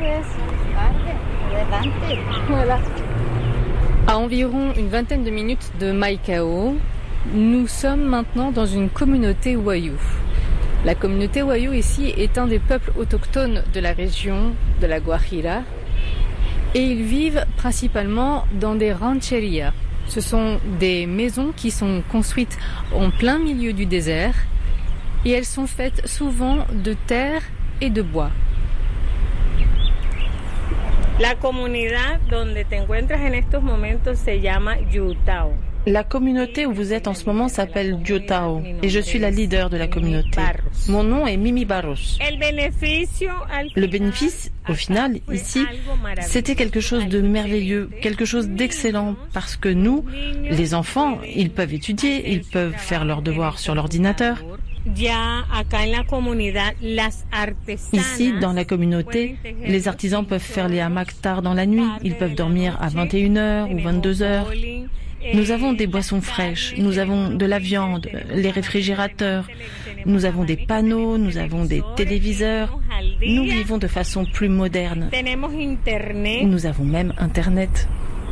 Voilà. À environ une vingtaine de minutes de Maicao, nous sommes maintenant dans une communauté Wayuu. La communauté Wayuu ici est un des peuples autochtones de la région de la Guajira et ils vivent principalement dans des rancherias. Ce sont des maisons qui sont construites en plein milieu du désert et elles sont faites souvent de terre et de bois. La comunidad donde te encuentras en estos momentos se llama Yutao. La communauté où vous êtes en ce moment s'appelle Yutao et je suis la leader de la communauté. Mon nom est Mimi Barros. Le bénéfice, au final, ici, c'était quelque chose de merveilleux, quelque chose d'excellent parce que nous, les enfants, ils peuvent étudier, ils peuvent faire leurs devoirs sur l'ordinateur. Ici, dans la communauté, les artisans peuvent faire les hamacs tard dans la nuit. Ils peuvent dormir à 21h ou 22h. Nous avons des boissons fraîches, nous avons de la viande, les réfrigérateurs, nous avons des panneaux, nous avons des téléviseurs. Nous vivons de façon plus moderne. Nous avons même Internet.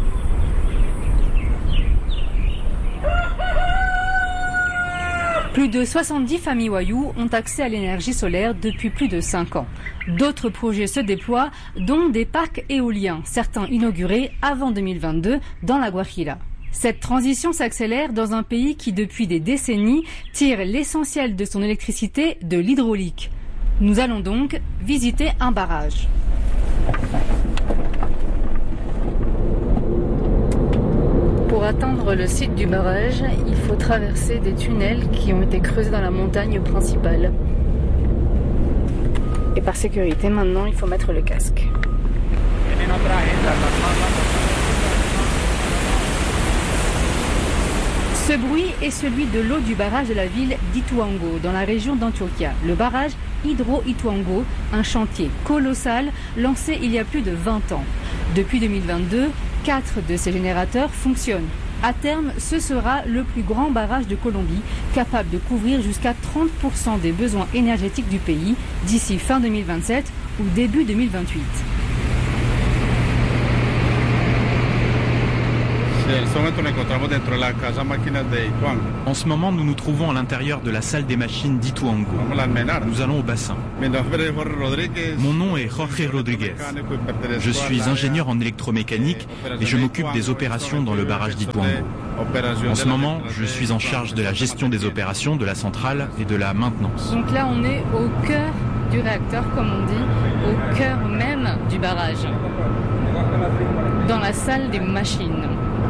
Plus de 70 familles Wayuu ont accès à l'énergie solaire depuis plus de 5 ans. D'autres projets se déploient, dont des parcs éoliens, certains inaugurés avant 2022 dans la Guajira. Cette transition s'accélère dans un pays qui, depuis des décennies, tire l'essentiel de son électricité de l'hydraulique. Nous allons donc visiter un barrage. Pour atteindre le site du barrage, il faut traverser des tunnels qui ont été creusés dans la montagne principale. Et par sécurité, maintenant, il faut mettre le casque. Ce bruit est celui de l'eau du barrage de la ville d'Ituango, dans la région d'Antioquia. Le barrage Hydro-Ituango, un chantier colossal lancé il y a plus de 20 ans. Depuis 2022, 4 de ces générateurs fonctionnent. À terme, ce sera le plus grand barrage de Colombie, capable de couvrir jusqu'à 30% des besoins énergétiques du pays d'ici fin 2027 ou début 2028. En ce moment, nous nous trouvons à l'intérieur de la salle des machines d'Ituango. Nous allons au bassin. Mon nom est Jorge Rodriguez. Je suis ingénieur en électromécanique et je m'occupe des opérations dans le barrage d'Ituango. En ce moment, je suis en charge de la gestion des opérations, de la centrale et de la maintenance. Donc là, on est au cœur du réacteur, comme on dit, au cœur même du barrage, dans la salle des machines.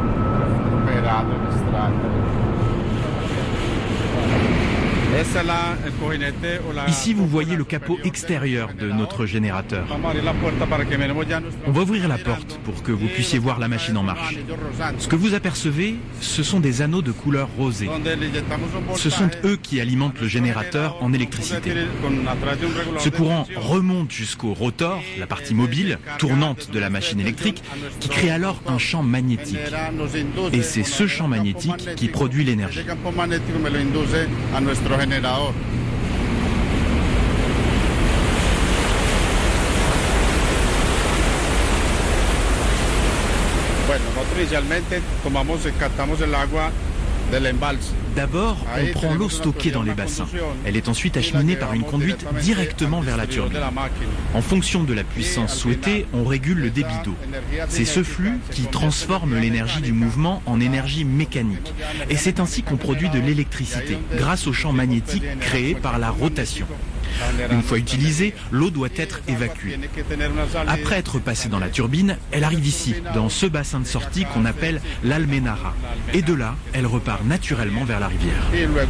Ici, vous voyez le capot extérieur de notre générateur. On va ouvrir la porte pour que vous puissiez voir la machine en marche. Ce que vous apercevez, ce sont des anneaux de couleur rosée. Ce sont eux qui alimentent le générateur en électricité. Ce courant remonte jusqu'au rotor, la partie mobile, tournante de la machine électrique, qui crée alors un champ magnétique. Et c'est ce champ magnétique qui produit l'énergie. D'abord, on prend l'eau stockée dans les bassins. Elle est ensuite acheminée par une conduite directement vers la turbine. En fonction de la puissance souhaitée, on régule le débit d'eau. C'est ce flux qui transforme l'énergie du mouvement en énergie mécanique. Et c'est ainsi qu'on produit de l'électricité, grâce au champ magnétique créé par la rotation. Une fois utilisée, l'eau doit être évacuée. Après être passée dans la turbine, elle arrive ici, dans ce bassin de sortie qu'on appelle l'Almenara. Et de là, elle repart naturellement vers la rivière.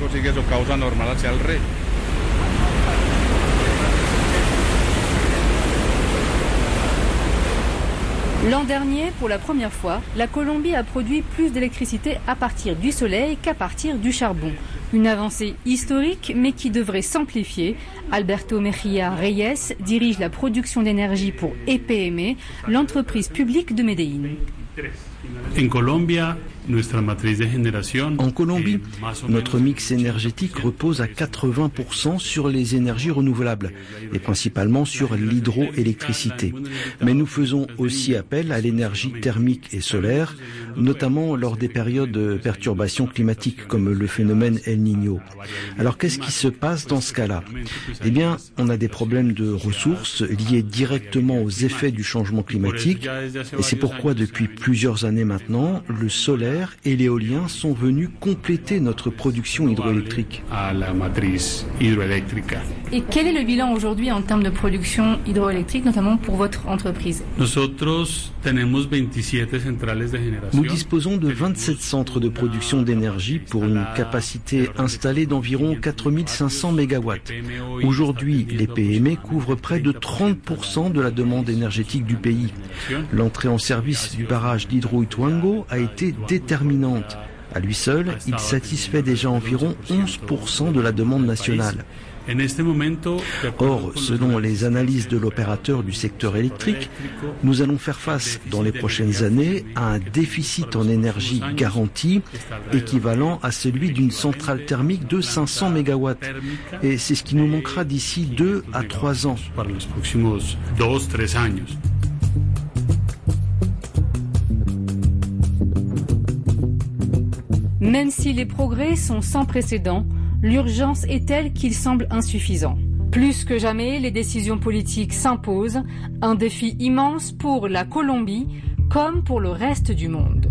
L'an dernier, pour la première fois, la Colombie a produit plus d'électricité à partir du soleil qu'à partir du charbon. Une avancée historique, mais qui devrait s'amplifier. Alberto Mejía Reyes dirige la production d'énergie pour EPM, l'entreprise publique de Medellín. En Colombia, En Colombie, notre mix énergétique repose à 80% sur les énergies renouvelables et principalement sur l'hydroélectricité. Mais nous faisons aussi appel à l'énergie thermique et solaire, notamment lors des périodes de perturbations climatiques comme le phénomène El Niño. Alors qu'est-ce qui se passe dans ce cas-là? Eh bien, on a des problèmes de ressources liés directement aux effets du changement climatique et c'est pourquoi depuis plusieurs années maintenant, le solaire et l'éolien sont venus compléter notre production hydroélectrique. Et quel est le bilan aujourd'hui en termes de production hydroélectrique, notamment pour votre entreprise? Nous disposons de 27 centres de production d'énergie pour une capacité installée d'environ 4500 MW. Aujourd'hui, les PME couvrent près de 30% de la demande énergétique du pays. L'entrée en service du barrage d'Hidroituango a été déterminante. À lui seul, il satisfait déjà environ 11% de la demande nationale. Or, selon les analyses de l'opérateur du secteur électrique, nous allons faire face dans les prochaines années à un déficit en énergie garantie équivalent à celui d'une centrale thermique de 500 MW. Et c'est ce qui nous manquera d'ici 2 à 3 ans. Même si les progrès sont sans précédent, l'urgence est telle qu'il semble insuffisant. Plus que jamais, les décisions politiques s'imposent, un défi immense pour la Colombie comme pour le reste du monde.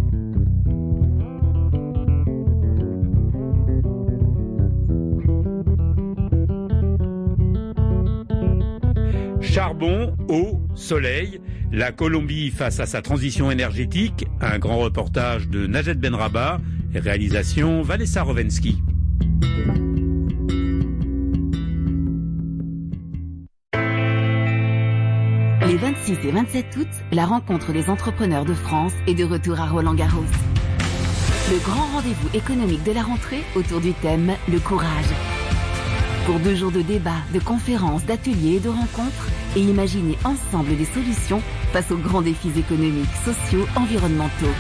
Charbon, eau, soleil, la Colombie face à sa transition énergétique, un grand reportage de Najet Benrabah, réalisation Vanessa Rovensky. Les 26 et 27 août, la rencontre des entrepreneurs de France est de retour à Roland-Garros. Le grand rendez-vous économique de la rentrée autour du thème « Le courage ». Pour 2 jours de débats, de conférences, d'ateliers et de rencontres, et imaginer ensemble des solutions face aux grands défis économiques, sociaux, environnementaux.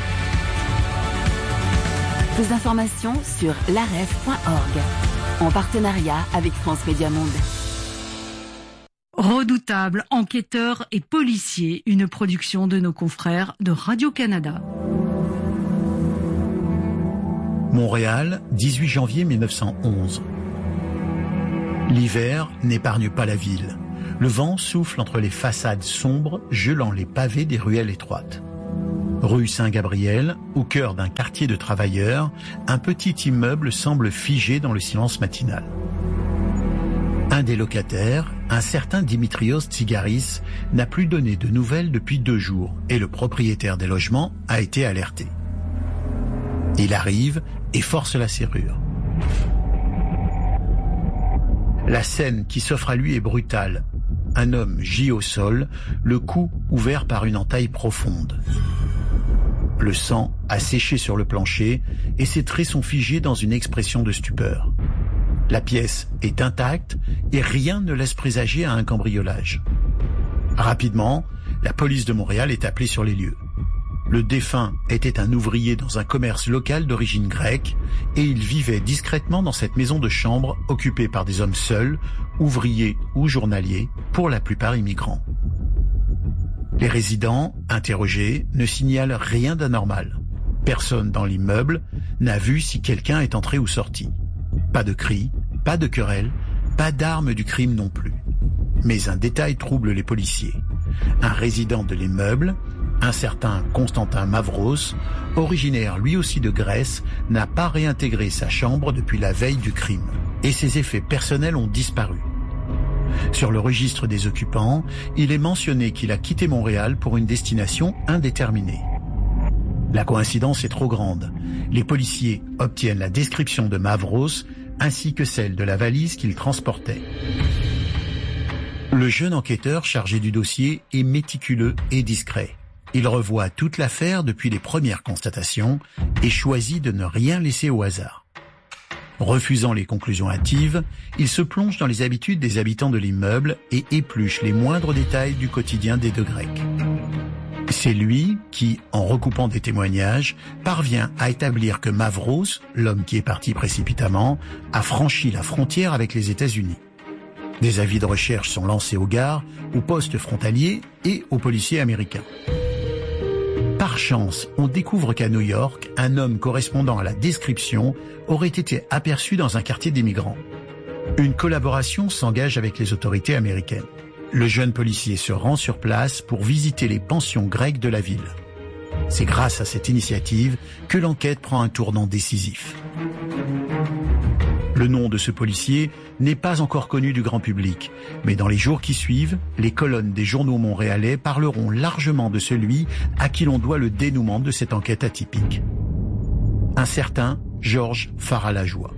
Plus d'informations sur laref.org, en partenariat avec France Média Monde. Redoutables, enquêteurs et policiers, une production de nos confrères de Radio-Canada. Montréal, 18 janvier 1911. L'hiver n'épargne pas la ville. Le vent souffle entre les façades sombres, gelant les pavés des ruelles étroites. Rue Saint-Gabriel, au cœur d'un quartier de travailleurs, un petit immeuble semble figé dans le silence matinal. Un des locataires, un certain Dimitrios Tsigaris, n'a plus donné de nouvelles depuis 2 jours et le propriétaire des logements a été alerté. Il arrive et force la serrure. La scène qui s'offre à lui est brutale. Un homme gît au sol, le cou ouvert par une entaille profonde. Le sang a séché sur le plancher et ses traits sont figés dans une expression de stupeur. La pièce est intacte et rien ne laisse présager à un cambriolage. Rapidement, la police de Montréal est appelée sur les lieux. Le défunt était un ouvrier dans un commerce local d'origine grecque et il vivait discrètement dans cette maison de chambre occupée par des hommes seuls, ouvriers ou journaliers, pour la plupart immigrants. Les résidents, interrogés, ne signalent rien d'anormal. Personne dans l'immeuble n'a vu si quelqu'un est entré ou sorti. Pas de cris, pas de querelles, pas d'armes du crime non plus. Mais un détail trouble les policiers. Un résident de l'immeuble, un certain Constantin Mavros, originaire lui aussi de Grèce, n'a pas réintégré sa chambre depuis la veille du crime, et ses effets personnels ont disparu. Sur le registre des occupants, il est mentionné qu'il a quitté Montréal pour une destination indéterminée. La coïncidence est trop grande. Les policiers obtiennent la description de Mavros ainsi que celle de la valise qu'il transportait. Le jeune enquêteur chargé du dossier est méticuleux et discret. Il revoit toute l'affaire depuis les premières constatations et choisit de ne rien laisser au hasard. Refusant les conclusions hâtives, il se plonge dans les habitudes des habitants de l'immeuble et épluche les moindres détails du quotidien des 2 Grecs. C'est lui qui, en recoupant des témoignages, parvient à établir que Mavros, l'homme qui est parti précipitamment, a franchi la frontière avec les États-Unis. Des avis de recherche sont lancés aux gares, aux postes frontaliers et aux policiers américains. Par chance, on découvre qu'à New York, un homme correspondant à la description aurait été aperçu dans un quartier d'immigrants. Une collaboration s'engage avec les autorités américaines. Le jeune policier se rend sur place pour visiter les pensions grecques de la ville. C'est grâce à cette initiative que l'enquête prend un tournant décisif. Le nom de ce policier n'est pas encore connu du grand public, mais dans les jours qui suivent, les colonnes des journaux montréalais parleront largement de celui à qui l'on doit le dénouement de cette enquête atypique. Un certain Georges Faralajoie.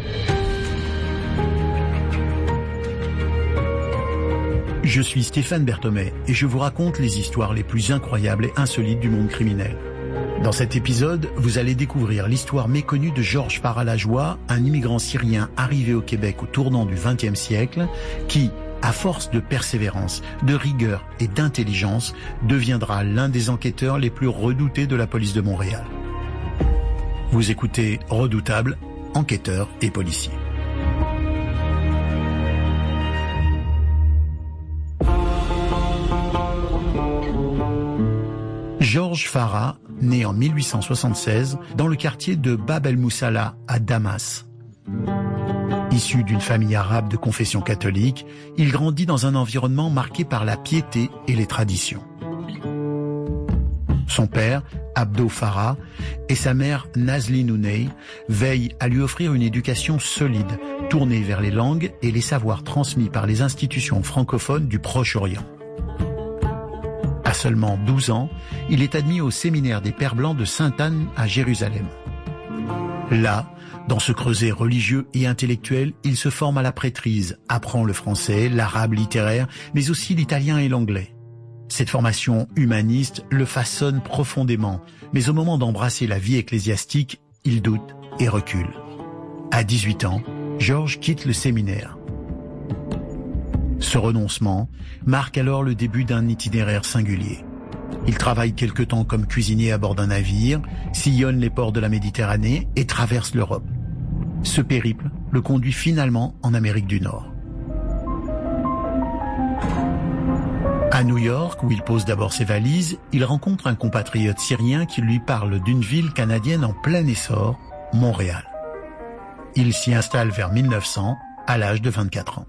Je suis Stéphane Berthomé et je vous raconte les histoires les plus incroyables et insolites du monde criminel. Dans cet épisode, vous allez découvrir l'histoire méconnue de Georges Faralajoie, un immigrant syrien arrivé au Québec au tournant du XXe siècle, qui, à force de persévérance, de rigueur et d'intelligence, deviendra l'un des enquêteurs les plus redoutés de la police de Montréal. Vous écoutez Redoutable, enquêteurs et policiers. Georges Farah, né en 1876 dans le quartier de Bab el-Moussala à Damas. Issu d'une famille arabe de confession catholique, il grandit dans un environnement marqué par la piété et les traditions. Son père, Abdo Farah, et sa mère, Nazlin Ouney, veillent à lui offrir une éducation solide, tournée vers les langues et les savoirs transmis par les institutions francophones du Proche-Orient. À seulement 12 ans, il est admis au séminaire des Pères Blancs de Sainte-Anne à Jérusalem. Là, dans ce creuset religieux et intellectuel, il se forme à la prêtrise, apprend le français, l'arabe littéraire, mais aussi l'italien et l'anglais. Cette formation humaniste le façonne profondément, mais au moment d'embrasser la vie ecclésiastique, il doute et recule. À 18 ans, Georges quitte le séminaire. Ce renoncement marque alors le début d'un itinéraire singulier. Il travaille quelque temps comme cuisinier à bord d'un navire, sillonne les ports de la Méditerranée et traverse l'Europe. Ce périple le conduit finalement en Amérique du Nord. À New York, où il pose d'abord ses valises, il rencontre un compatriote syrien qui lui parle d'une ville canadienne en plein essor, Montréal. Il s'y installe vers 1900, à l'âge de 24 ans.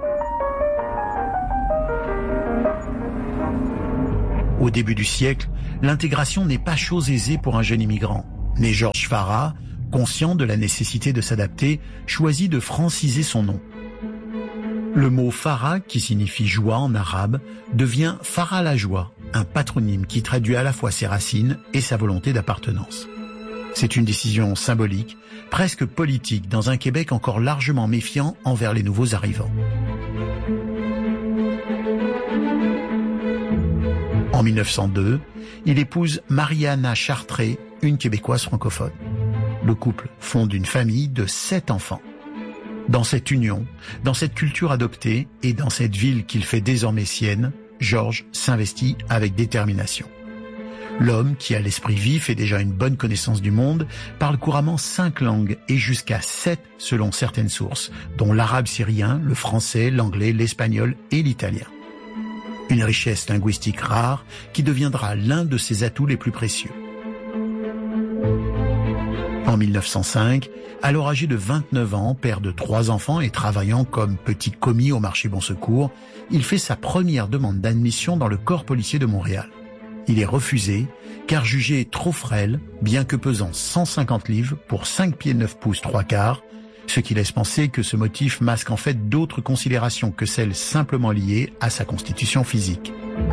Au début du siècle, l'intégration n'est pas chose aisée pour un jeune immigrant. Mais Georges Farah, conscient de la nécessité de s'adapter, choisit de franciser son nom. Le mot Farah, qui signifie joie en arabe, devient Faralajoie, un patronyme qui traduit à la fois ses racines et sa volonté d'appartenance. C'est une décision symbolique, presque politique, dans un Québec encore largement méfiant envers les nouveaux arrivants. En 1902, il épouse Mariana Chartré, une Québécoise francophone. Le couple fonde une famille de 7 enfants. Dans cette union, dans cette culture adoptée et dans cette ville qu'il fait désormais sienne, Georges s'investit avec détermination. L'homme, qui a l'esprit vif et déjà une bonne connaissance du monde, parle couramment 5 langues et jusqu'à 7 selon certaines sources, dont l'arabe syrien, le français, l'anglais, l'espagnol et l'italien. Une richesse linguistique rare qui deviendra l'un de ses atouts les plus précieux. En 1905, alors âgé de 29 ans, père de 3 enfants et travaillant comme petit commis au marché Bon Secours, il fait sa première demande d'admission dans le corps policier de Montréal. Il est refusé car jugé trop frêle, bien que pesant 150 livres pour 5 pieds 9 pouces 3 quarts, ce qui laisse penser que ce motif masque en fait d'autres considérations que celles simplement liées à sa constitution physique.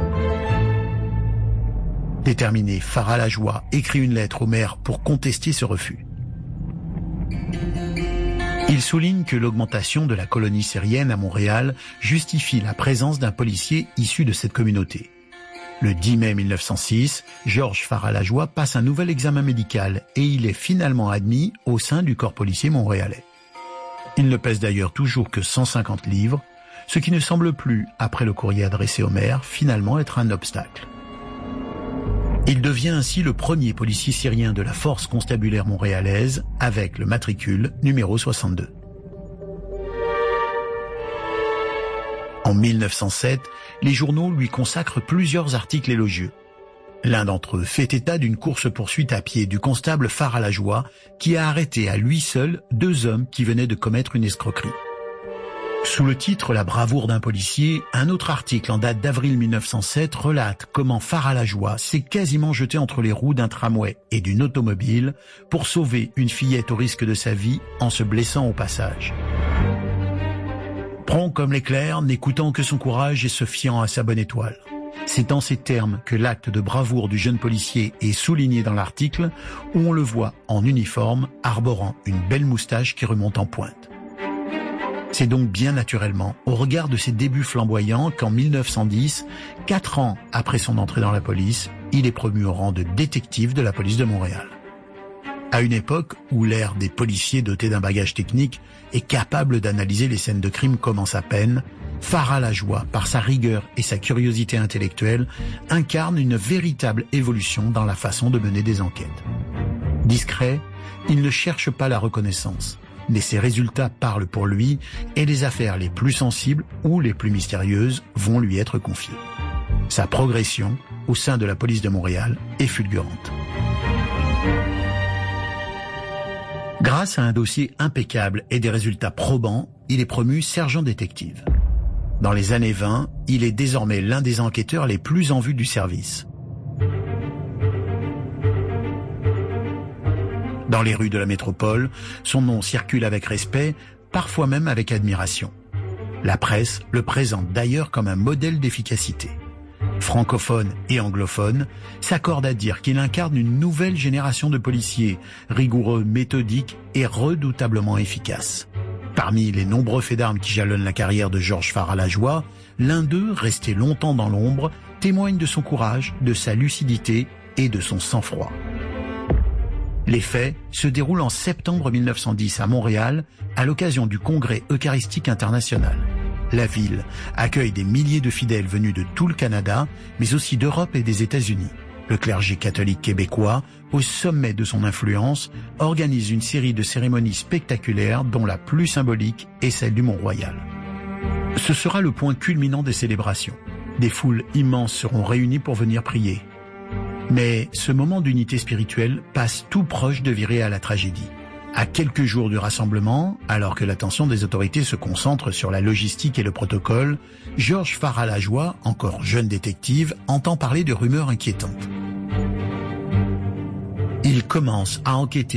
Déterminé, Faralajoie écrit une lettre au maire pour contester ce refus. Il souligne que l'augmentation de la colonie syrienne à Montréal justifie la présence d'un policier issu de cette communauté. Le 10 mai 1906, Georges Faralajoie passe un nouvel examen médical et il est finalement admis au sein du corps policier montréalais. Il ne pèse d'ailleurs toujours que 150 livres, ce qui ne semble plus, après le courrier adressé au maire, finalement être un obstacle. Il devient ainsi le premier policier syrien de la force constabulaire montréalaise avec le matricule numéro 62. En 1907, les journaux lui consacrent plusieurs articles élogieux. L'un d'entre eux fait état d'une course-poursuite à pied du constable Faralajoie qui a arrêté à lui seul 2 hommes qui venaient de commettre une escroquerie. Sous le titre « La bravoure d'un policier », un autre article en date d'avril 1907 relate comment Faralajoie s'est quasiment jeté entre les roues d'un tramway et d'une automobile pour sauver une fillette au risque de sa vie en se blessant au passage. Prompt comme l'éclair, n'écoutant que son courage et se fiant à sa bonne étoile. C'est en ces termes que l'acte de bravoure du jeune policier est souligné dans l'article où on le voit en uniforme, arborant une belle moustache qui remonte en pointe. C'est donc bien naturellement, au regard de ses débuts flamboyants, qu'en 1910, 4 ans après son entrée dans la police, il est promu au rang de détective de la police de Montréal. À une époque où l'ère des policiers dotés d'un bagage technique et capable d'analyser les scènes de crime commence à peine, Faralajoie, par sa rigueur et sa curiosité intellectuelle, incarne une véritable évolution dans la façon de mener des enquêtes. Discret, il ne cherche pas la reconnaissance, mais ses résultats parlent pour lui et les affaires les plus sensibles ou les plus mystérieuses vont lui être confiées. Sa progression au sein de la police de Montréal est fulgurante. Grâce à un dossier impeccable et des résultats probants, il est promu sergent détective. Dans les années 20, il est désormais l'un des enquêteurs les plus en vue du service. Dans les rues de la métropole, son nom circule avec respect, parfois même avec admiration. La presse le présente d'ailleurs comme un modèle d'efficacité. Francophones et anglophones s'accordent à dire qu'il incarne une nouvelle génération de policiers, rigoureux, méthodiques et redoutablement efficaces. Parmi les nombreux faits d'armes qui jalonnent la carrière de Georges Faralajoie, l'un d'eux, resté longtemps dans l'ombre, témoigne de son courage, de sa lucidité et de son sang-froid. Les faits se déroulent en septembre 1910 à Montréal, à l'occasion du Congrès Eucharistique International. La ville accueille des milliers de fidèles venus de tout le Canada, mais aussi d'Europe et des États-Unis. Le clergé catholique québécois, au sommet de son influence, organise une série de cérémonies spectaculaires dont la plus symbolique est celle du Mont-Royal. Ce sera le point culminant des célébrations. Des foules immenses seront réunies pour venir prier. Mais ce moment d'unité spirituelle passe tout proche de virer à la tragédie. À quelques jours du rassemblement, alors que l'attention des autorités se concentre sur la logistique et le protocole, Georges Faralajoie, encore jeune détective, entend parler de rumeurs inquiétantes. Il commence à enquêter